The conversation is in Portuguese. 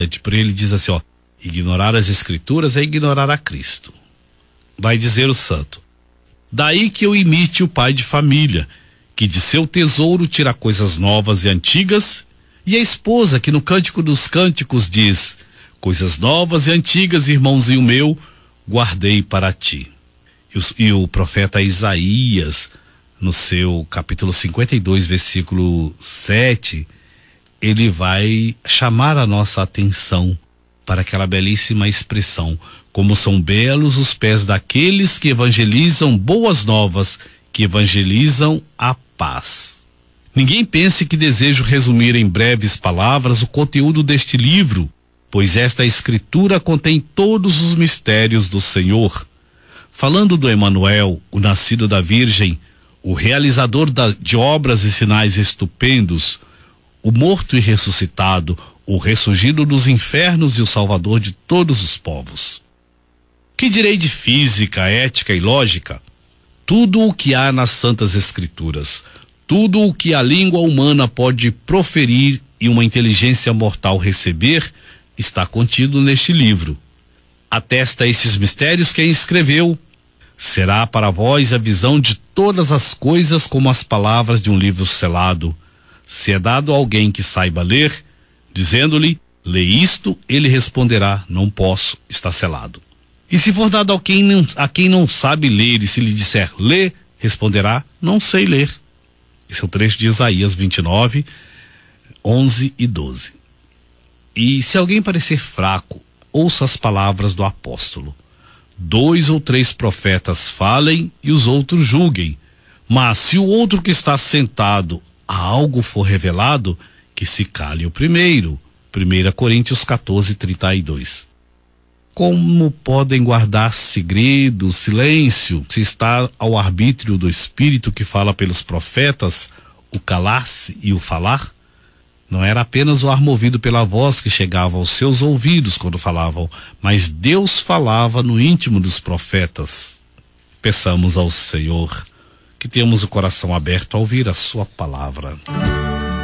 Por ele diz assim, ignorar as escrituras é ignorar a Cristo. Vai dizer o santo: daí que eu imite o pai de família, que de seu tesouro tira coisas novas e antigas, e a esposa que no Cântico dos Cânticos diz: coisas novas e antigas, irmãozinho meu, guardei para ti. E o profeta Isaías, no seu capítulo 52, versículo 7, ele vai chamar a nossa atenção para aquela belíssima expressão: como são belos os pés daqueles que evangelizam boas novas, que evangelizam a paz. Ninguém pense que desejo resumir em breves palavras o conteúdo deste livro, pois esta escritura contém todos os mistérios do Senhor. Falando do Emanuel, o nascido da Virgem, o realizador de obras e sinais estupendos, o morto e ressuscitado, o ressurgido dos infernos e o salvador de todos os povos. Que direi de física, ética e lógica? Tudo o que há nas Santas Escrituras, tudo o que a língua humana pode proferir e uma inteligência mortal receber, está contido neste livro. Atesta esses mistérios quem escreveu. Será para vós a visão de todas as coisas como as palavras de um livro selado. Se é dado a alguém que saiba ler, dizendo-lhe: lê isto, ele responderá: não posso, está selado. E se for dado a quem não sabe ler, e se lhe disser: lê, responderá: não sei ler. Esse é o trecho de Isaías 29, 11 e 12. E se alguém parecer fraco, ouça as palavras do apóstolo: 2 ou 3 profetas falem e os outros julguem, mas se o outro que está sentado a algo for revelado, que se cale o primeiro. 1 Coríntios 14, 32. Como podem guardar segredo, silêncio, se está ao arbítrio do Espírito que fala pelos profetas o calar-se e o falar? Não era apenas o ar movido pela voz que chegava aos seus ouvidos quando falavam, mas Deus falava no íntimo dos profetas. Peçamos ao Senhor que tenhamos o coração aberto a ouvir a sua palavra.